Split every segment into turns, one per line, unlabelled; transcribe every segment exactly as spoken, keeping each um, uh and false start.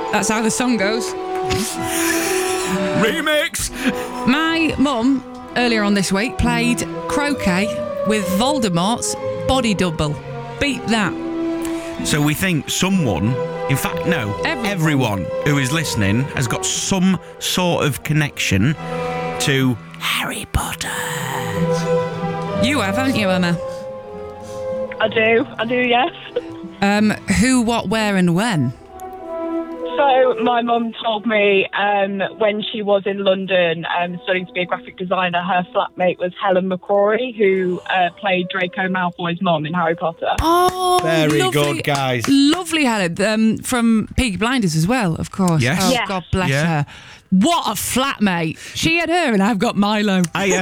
That's how the song goes.
Remix!
My mum, earlier on this week, played croquet with Voldemort's body double. Beat that.
So we think someone, in fact, no,
Everyone.
everyone who is listening has got some sort of connection to Harry Potter.
You have, haven't you, Emma?
I do, I do, yes.
Um, who, what, where and when?
So my mum told me um, when she was in London um, studying to be a graphic designer, her flatmate was Helen McCrory, who uh, played Draco Malfoy's mum in Harry Potter.
Oh,
Very
lovely,
good, guys.
Lovely, Helen. Um, from Peaky Blinders as well, of course.
Yes.
Oh,
Yes.
God bless
Yeah.
her. What a flatmate. She had her and I've got Milo.
Ah, yeah.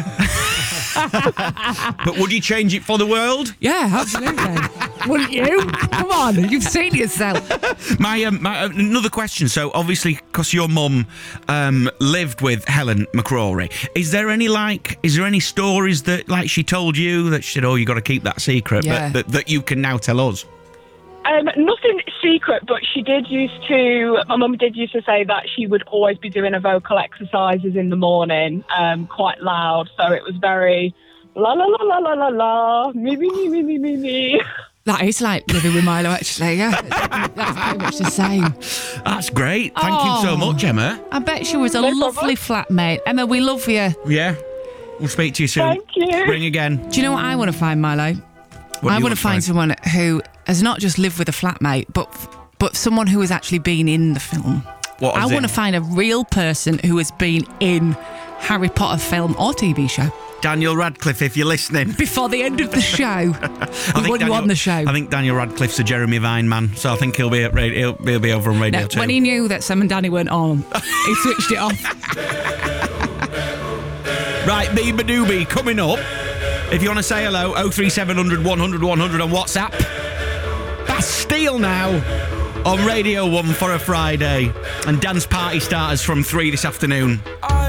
But would you change it for the world?
Yeah, absolutely. Wouldn't you? Come on, you've seen yourself.
My, um, my uh, another question. So obviously, because your mum um, lived with Helen McCrory, is there any like, is there any stories that like she told you that she said, "Oh, you got to keep that secret,"
Yeah.
but that, that you can now tell us?
Um, nothing secret, but she did used to, my mum did used to say that she would always be doing her vocal exercises in the morning, um, quite loud. So it was very la la la la la la la, me me me me me me me.
That is like living with Milo, actually, yeah. That's pretty much the same.
That's great. Thank you so
Oh.
much, Emma.
I bet she was a
No
lovely flatmate. Emma, we love you.
Yeah, we'll speak to you soon.
Thank you.
Ring again.
Do you know what I want to find, Milo?
What do
I
you
want to find someone who has not just lived with a flatmate, but but someone who has actually been in the film.
What
I
is
want
it?
to find a real person who has been in Harry Potter film or T V show.
Daniel Radcliffe, if you're listening.
Before the end of the show, we want you on the show.
I think Daniel Radcliffe's a Jeremy Vine man, so I think he'll be at radio, he'll, he'll be over on Radio
No,
two.
when he knew that Sam and Danny weren't on, he switched it off.
Right, Beba Doobie coming up. If you want to say hello, oh three seven hundred, one hundred, one hundred on WhatsApp. Bastille now on Radio one for a Friday. And dance party starters from three this afternoon.